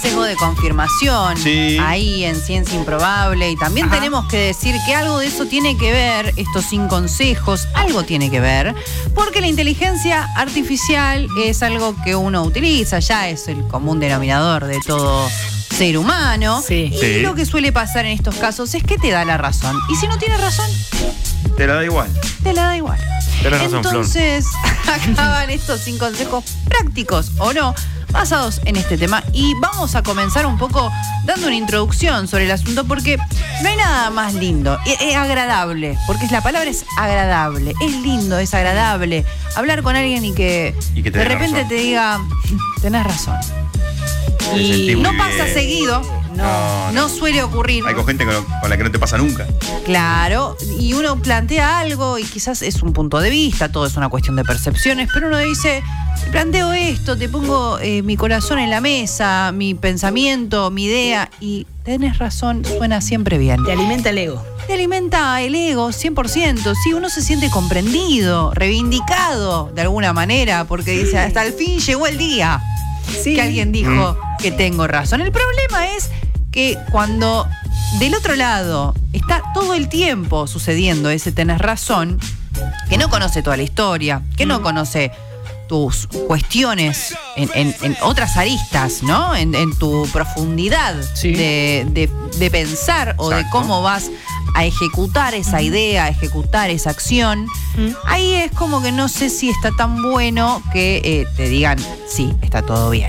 sesgo de confirmación, Sí. ahí en Ciencia Improbable. Y también tenemos que decir que algo de eso tiene que ver, estos 5 consejos, algo tiene que ver, porque la inteligencia artificial es algo que uno utiliza, ya es el común denominador de todo ser humano. Sí. Y Sí. lo que suele pasar en estos casos es que te da la razón. Y si no tiene razón, Te la da igual. te la da igual. Tenés razón, Flor. Entonces, acaban estos 5 consejos prácticos o no, basados en este tema. Y vamos a comenzar un poco dando una introducción sobre el asunto, porque no hay nada más lindo. Es agradable, porque la palabra es agradable. Es lindo, es agradable hablar con alguien y que Y que te de dé repente razón. te diga, tenés razón. Te sentí Y muy no bien. pasa seguido, no suele ocurrir. Hay con gente con la que no te pasa nunca. Claro, y uno plantea algo y quizás es un punto de vista, todo es una cuestión de percepciones, pero uno dice, planteo esto, te pongo mi corazón en la mesa, mi pensamiento, mi idea, y tenés razón, suena siempre bien. Te alimenta el ego. Te alimenta el ego 100%, sí, uno se siente comprendido, reivindicado de alguna manera, porque dice, hasta el fin llegó el día Sí. que alguien dijo que tengo razón. El problema es que cuando del otro lado está todo el tiempo sucediendo ese tenés razón, que no conoce toda la historia, que no conoce tus cuestiones en otras aristas, ¿no? En tu profundidad Sí. de pensar o de Exacto. cómo vas a ejecutar esa idea, a ejecutar esa acción. Ahí es como que no sé si está tan bueno que te digan, sí, está todo bien.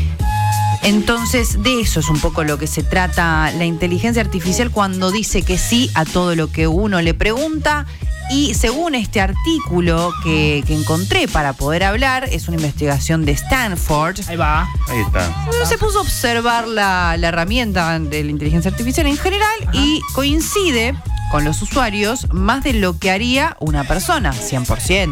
Entonces, de eso es un poco lo que se trata la inteligencia artificial cuando dice que sí a todo lo que uno le pregunta. Y según este artículo que encontré para poder hablar, es una investigación de Stanford, Ahí va. Ahí está. se puso a observar la herramienta de la inteligencia artificial en general y coincide con los usuarios más de lo que haría una persona, 100%.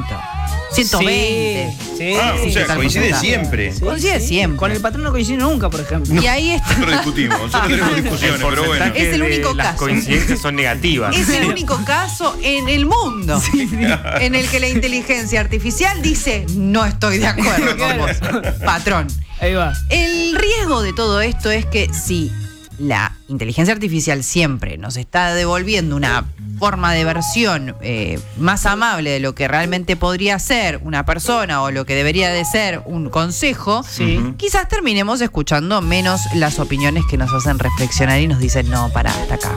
120. Sí. Ah, o sea, tal coincide porcentaje. siempre. Coincide siempre. Con el patrón no coincide nunca, por ejemplo. Y ahí está. Nosotros discutimos, nosotros tenemos discusiones, pero bueno. Es el único Las caso. coincidencias son negativas. Es el único caso en el mundo en el que la inteligencia artificial dice no estoy de acuerdo con vos, patrón. Ahí va. El riesgo de todo esto es que si la inteligencia artificial siempre nos está devolviendo una forma de versión más amable de lo que realmente podría ser una persona o lo que debería de ser un consejo, Sí. quizás terminemos escuchando menos las opiniones que nos hacen reflexionar y nos dicen no, pará, hasta acá.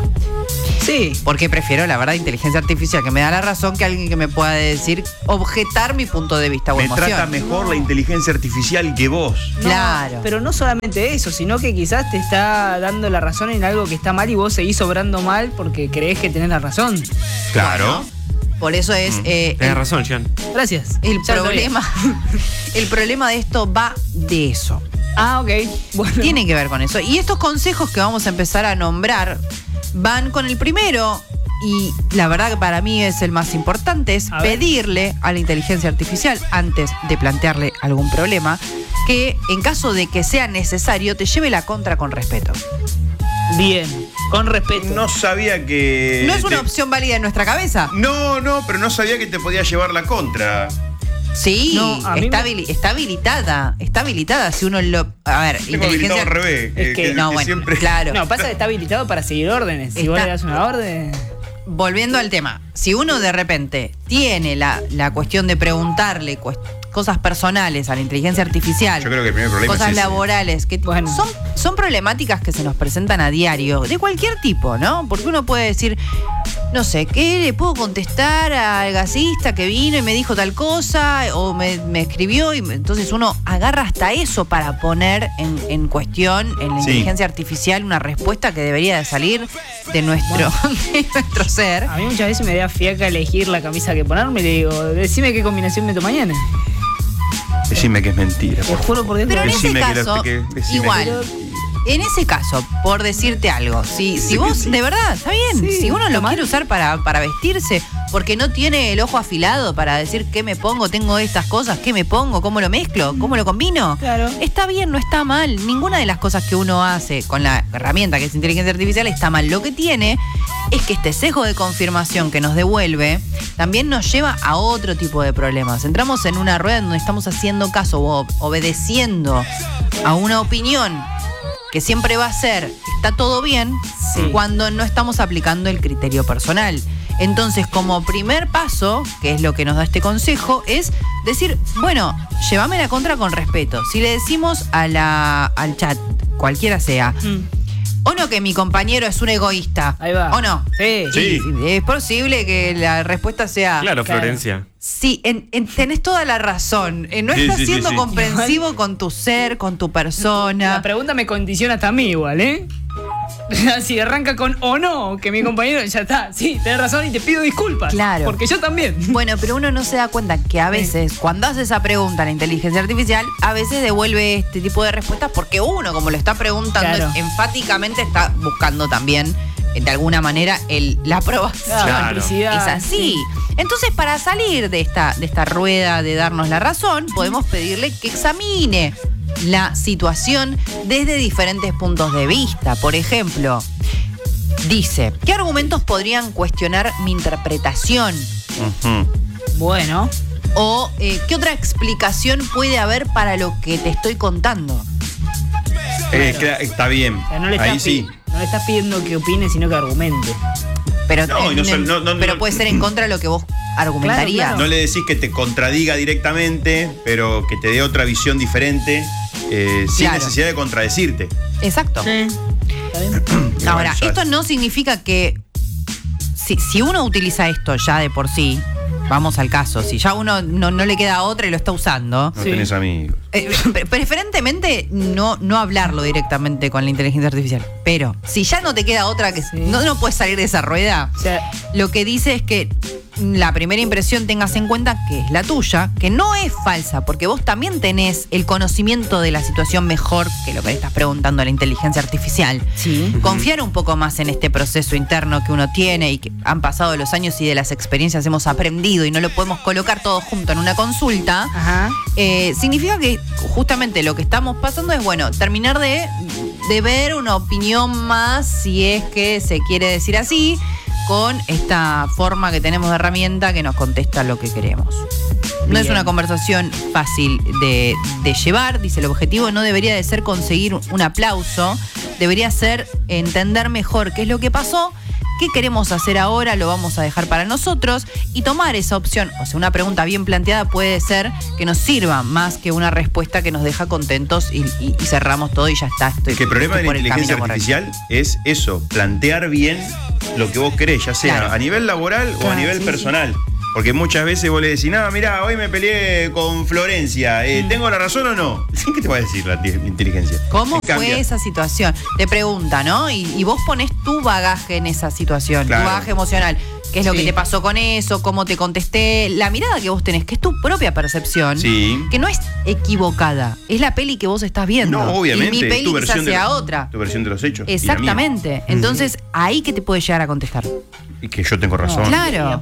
Sí. Porque prefiero, la verdad, inteligencia artificial que me da la razón que alguien que me pueda decir, objetar mi punto de vista o Me emoción. trata mejor la inteligencia artificial que vos. No, Claro. Pero no solamente eso, sino que quizás te está dando la razón en algo que está mal y vos seguís obrando mal porque creés que tenés la razón. Claro. Por eso es Tenés razón, Gian. Gracias. el Ya lo sabía. problema. El problema de esto va de eso. Ah, ok. Bueno. Tiene que ver con eso. Y estos consejos que vamos a empezar a nombrar van con el primero. Y la verdad que para mí es el más importante, es A ver. pedirle a la inteligencia artificial, antes de plantearle algún problema, que en caso de que sea necesario, te lleve la contra con respeto. Bien. Con respeto. No sabía que. ¿No es una opción válida en nuestra cabeza? No, pero no sabía que te podía llevar la contra. Sí, No, a mí está, me- está habilitada. Está habilitada si uno lo... A ver, Tengo habilitado al revés. Es que- No, bueno, siempre. claro. No, pasa que está habilitado para seguir órdenes. Si vos Está- le das una orden. Volviendo al tema, si uno de repente tiene la cuestión de preguntarle cosas personales a la inteligencia artificial, Yo creo que el primer problema cosas es ese. laborales, que Bueno. son problemáticas que se nos presentan a diario, de cualquier tipo, ¿no? Porque uno puede decir, no sé, ¿qué le puedo contestar al gasista que vino y me dijo tal cosa? O me escribió, y entonces uno agarra hasta eso para poner en cuestión en la Sí. inteligencia artificial una respuesta que debería de salir de nuestro, de nuestro ser. A mí muchas veces me da fiaca elegir la camisa que ponerme y le digo, decime qué combinación meto mañana. Decime que es mentira. Te juro por Dios. Pero en que- ese Decime que caso, decime igual. que- En ese caso, por decirte algo, si Sí, vos, sí. de verdad, está bien, Sí, si uno lo está mal. quiere usar para vestirse, porque no tiene el ojo afilado para decir qué me pongo, tengo estas cosas, qué me pongo, cómo lo mezclo, cómo lo combino, Claro. está bien, no está mal. Ninguna de las cosas que uno hace con la herramienta que es inteligencia artificial está mal. Lo que tiene es que este sesgo de confirmación que nos devuelve también nos lleva a otro tipo de problemas. Entramos en una rueda en donde estamos haciendo caso o obedeciendo a una opinión que siempre va a ser, está todo bien, Sí. cuando no estamos aplicando el criterio personal. Entonces, como primer paso, que es lo que nos da este consejo, es decir, bueno, llévame la contra con respeto. Si le decimos al chat, cualquiera sea, o no que mi compañero es un egoísta, Ahí va. o no. Sí. Sí. Es posible que la respuesta sea... Claro, Claro. Florencia. Sí, tenés toda la razón. No Sí, estás sí, sí, siendo sí. comprensivo con tu ser, con tu La persona. pregunta me condiciona hasta a mí igual, ¿eh? Si arranca con o no, que mi compañero ya está. Sí, tenés razón y te pido disculpas. Claro. Porque yo también. Bueno, pero uno no se da cuenta que a veces, cuando hace esa pregunta a la inteligencia artificial, a veces devuelve este tipo de respuestas porque uno, como lo está preguntando, Claro. enfáticamente está buscando también, de alguna manera, la aprobación. Claro. Complicidad, Es así. Entonces, para salir de esta rueda de darnos la razón, podemos pedirle que examine la situación desde diferentes puntos de vista. Por ejemplo, dice, ¿qué argumentos podrían cuestionar mi interpretación? Ujú. Bueno. O ¿qué otra explicación puede haber para lo que te estoy contando? Está bien. O sea, no le Ahí estás sí. no le estás pidiendo que opine, sino que argumente. Pero, No, y pero puede ser en contra de lo que vos argumentarías. Claro, No le decís que te contradiga directamente, pero que te dé otra visión diferente, sin Claro. necesidad de contradecirte. Exacto. ¿Está bien? Ahora, Ya- esto no significa que si uno utiliza esto ya de por sí, vamos al caso, si ya uno no le queda otra y lo está usando, No Sí. tenés amigos. preferentemente no hablarlo directamente con la inteligencia artificial. Pero si ya no te queda otra que Sí. no puedes salir de esa rueda, O sea, lo que dice es que la primera impresión tengas en cuenta que es la tuya, que no es falsa, porque vos también tenés el conocimiento de la situación mejor que lo que le estás preguntando a la inteligencia artificial. sí. Confiar un poco más en este proceso interno que uno tiene y que han pasado los años y de las experiencias hemos aprendido y no lo podemos colocar todo junto en una consulta, Ajá. significa que justamente lo que estamos pasando es, bueno, terminar de ver una opinión más, si es que se quiere decir así, con esta forma que tenemos de herramienta que nos contesta lo que queremos. No es Bien. una conversación fácil de llevar, dice, el objetivo no debería de ser conseguir un aplauso, debería ser entender mejor qué es lo que pasó, qué queremos hacer ahora, lo vamos a dejar para nosotros y tomar esa opción. O sea, una pregunta bien planteada puede ser que nos sirva más que una respuesta que nos deja contentos y cerramos todo y ya está. Es que el problema de estoy la por el inteligencia camino artificial es eso, plantear bien lo que vos querés, ya sea Claro. a nivel laboral o a Claro, nivel sí, personal. Porque muchas veces vos le decís, no, mirá, hoy me peleé con Florencia, ¿tengo la razón o no? ¿Qué te va a decir la inteligencia? ¿Cómo Te cambia. fue esa situación? Te pregunta, ¿no? Y vos pones tu bagaje en esa situación, Claro. tu bagaje emocional. ¿Qué es lo Sí. que te pasó con eso? ¿Cómo te contesté? La mirada que vos tenés, que es tu propia percepción, Sí. que no es equivocada. Es la peli que vos estás viendo. No, obviamente. Y mi es peli tu quizás versión, sea otra. tu versión de los hechos. y la mía. Exactamente. Entonces, ahí que te puede llegar a contestar. Y que yo tengo razón. Claro.